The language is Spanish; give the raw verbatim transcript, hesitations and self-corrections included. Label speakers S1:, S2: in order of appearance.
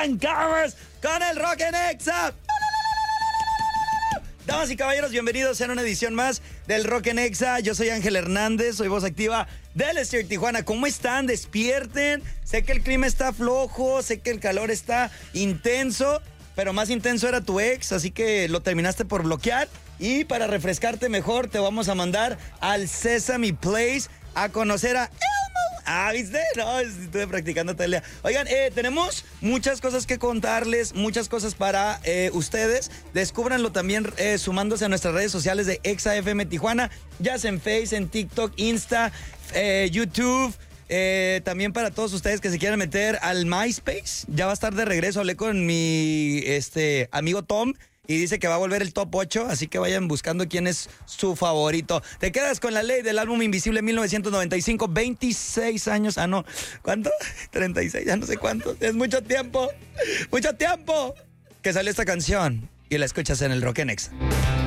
S1: arrancamos con el Rock en Exa. Damas y caballeros, bienvenidos a una edición más del Rock en Exa. Yo soy Ángel Hernández, soy voz activa del Stereo Tijuana. ¿Cómo están? Despierten. Sé que el clima está flojo, sé que el calor está intenso, pero más intenso era tu ex, así que lo terminaste por bloquear. Y para refrescarte mejor, te vamos a mandar al Sesame Place a conocer a Elmo. Ah, ¿viste? No, estuve practicando tele. Oigan, eh, tenemos muchas cosas que contarles, muchas cosas para eh, ustedes. Descúbranlo también eh, sumándose a nuestras redes sociales de Exa F M Tijuana, ya sea en Face, en TikTok, Insta, eh, YouTube. Eh, también para todos ustedes que se quieran meter al MySpace, ya va a estar de regreso. Hablé con mi este, amigo Tom y dice que va a volver el top ocho, así que vayan buscando quién es su favorito. Te quedas con la ley del álbum Invisible mil novecientos noventa y cinco, veintiséis años, ah no, ¿cuánto? treinta y seis, ya no sé cuánto, es mucho tiempo, mucho tiempo que salió esta canción y la escuchas en el Rock en Exa.